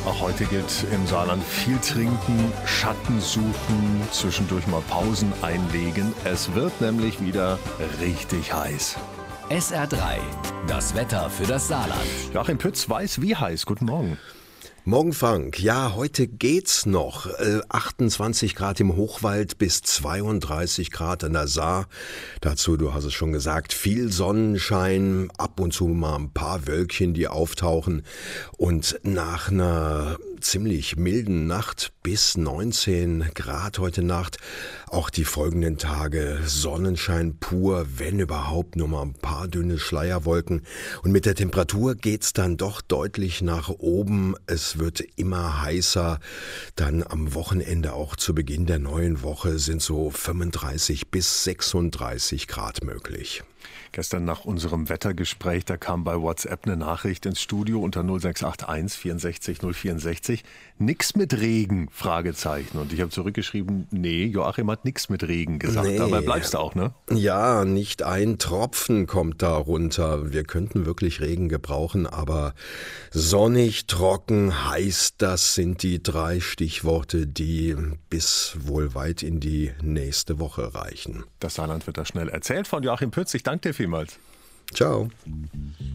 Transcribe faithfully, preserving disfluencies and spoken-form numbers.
Auch heute gilt im Saarland viel trinken, Schatten suchen, zwischendurch mal Pausen einlegen. Es wird nämlich wieder richtig heiß. S R drei, das Wetter für das Saarland. Joachim Pütz weiß, wie heiß. Guten Morgen. Morgen, Frank. Ja, heute geht's noch. Äh, achtundzwanzig Grad im Hochwald bis zweiunddreißig Grad an der Saar. Dazu, du hast es schon gesagt, viel Sonnenschein, ab und zu mal ein paar Wölkchen, die auftauchen. Und nach einer ziemlich milden Nacht bis neunzehn Grad heute Nacht. Auch die folgenden Tage Sonnenschein pur, wenn überhaupt nur mal ein paar dünne Schleierwolken. Und mit der Temperatur geht's dann doch deutlich nach oben. Es wird immer heißer. Dann am Wochenende, auch zu Beginn der neuen Woche, sind so fünfunddreißig bis sechsunddreißig Grad möglich. Gestern nach unserem Wettergespräch, da kam bei WhatsApp eine Nachricht ins Studio unter null sechs acht eins vierundsechzig null vierundsechzig. Nix mit Regen, Fragezeichen. Und ich habe zurückgeschrieben, nee, Joachim hat nix mit Regen gesagt. Nee. Dabei bleibst du auch, ne? Ja, nicht ein Tropfen kommt da runter. Wir könnten wirklich Regen gebrauchen, aber sonnig, trocken, heiß, das sind die drei Stichworte, die bis wohl weit in die nächste Woche reichen. Das Saarland wird da schnell erzählt von Joachim Pütz. Ich danke dir vielmals. Ciao.